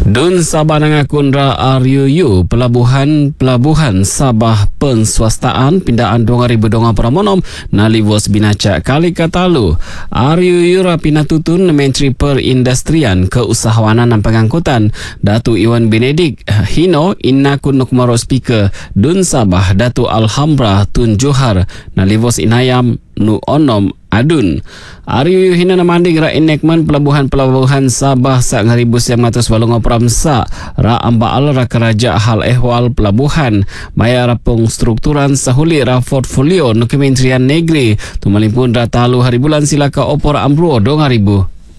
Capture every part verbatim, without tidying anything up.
Dun Sabah Nangakundra R U U Pelabuhan Pelabuhan Sabah Penswastaan Pindaan dua ribu dua puluh enam Nalivos Binaca Kali Katalu R U U Rapina Tutun Menteri Perindustrian Keusahawanan dan Pengangkutan Datu Iwan Benedik Hino Inna Kunuk Maro Speaker Dun Sabah Datu Alhambra Tun Johar Nalivos Inayam Nu Onom Adun R U U hina namanding ra enactment pelabuhan-pelabuhan Sabah sak ngaribu siam ngatus walung pramsa ra ambaal ra keraja hal ehwal pelabuhan maya rapung strukturan sahuli ra portfolio nu Kementerian Negeri tumalimpun ra talu hari bulan silaka opor amruo dong ngaribu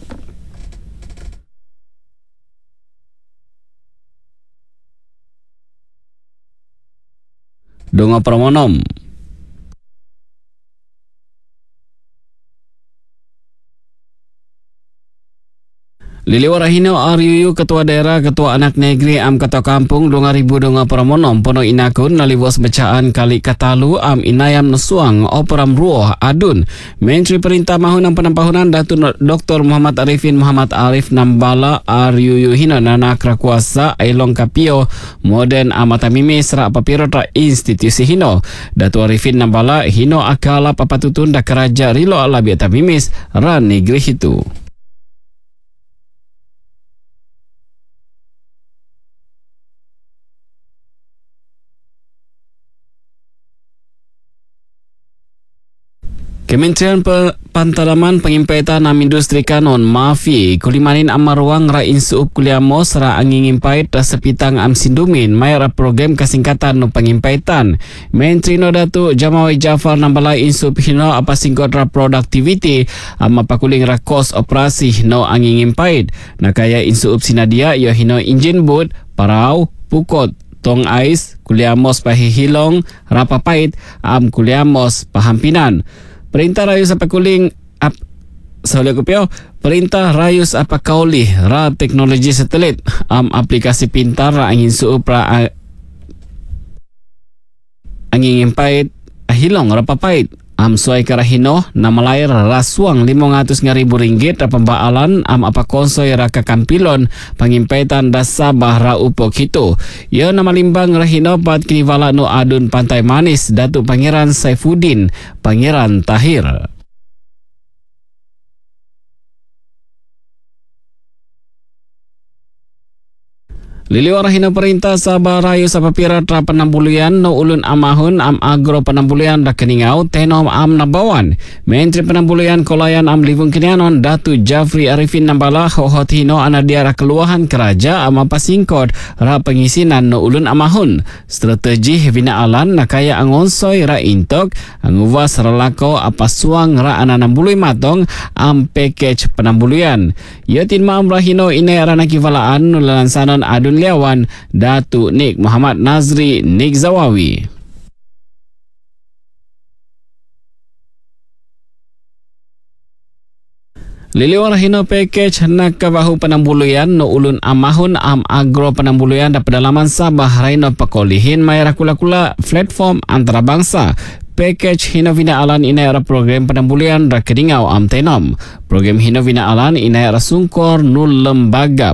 dong pramonom Liliwara hino R U U Ketua Daerah Ketua Anak Negeri Am Ketua Kampung dua ribu dua puluh enam pono inakun nalivos bacaan Kali Katalu am inayam nusuang operam ruoh adun Menteri Perintah Mahun dan Penampahunan Datu Doktor Muhammad Arifin Muhammad Arif Nambala R U U hino nana krakuasa Ailong Kapio Moden amata mimi serak papiro tra institusi hino Datu Arifin Nambala hino akala papatutun da keraja rilo ala biata mimis ran negeri itu. Kementerian Pantaraman Pengimpaitan Am Industri Kanon Mafi kulimanin amaruang ra insuup kuliamos ra angingimpait ra sepitang am sindumin mayar program kasingkatan no pengimpaitan Menteri no Datu Jamawi Jafar nambala insuup hino apa singkot ra productivity am pakuling ra kos operasi no angingimpait nakaya insuup sinadia yo hino engine boot parau pukot tong ais kuliamos pahihilong rapapait am kuliamos pahampinan Perintah Rayus apa kuling ap Sauli kupio Perintah Rayus apa kauli ra teknologi satelit am aplikasi pintar ra angin suup ra angin impait ahilong ra papait am suai karahino nama lair rasuang lima ratus ribu ringgit ra pembaalan am apa konsoy ra kakampilon pangimpaitan da Sabah ra upok hito ya nama limbang rahino pat kiniwala no adun Pantai Manis Datuk Pangeran Saifuddin Pangeran Tahir. Liliwara hina perintah Sabah Rayus apapira tra penambulian no ulun amahun am agro penambulian da keningau tenom am nabawan Menteri Penambulian Kolayan am livung kinianon Datu Jafri Arifin Nambala hohot hino anadiara keluahan keraja am apa singkot ra pengisinan no ulun amahun strategi binaalan nakaya angonsoy ra intok anguwas relako apa suang ra ananambului matong am package penambulian yatin maam rahino ine ra nakivalaan no lansanon adun Liawan Datu Nik Muhammad Nazri Nik Zawawi. Liliwar hino package nak kabahu penambuluyan no ulun amahun am agro penambuluyan da pedalaman Sabah raino pakolihin mayra kula-kula platform antarabangsa Package hino vinaalan inayara program penambulian ra kedingau am tenom. Program hino vinaalan inayara sungkor nul lembaga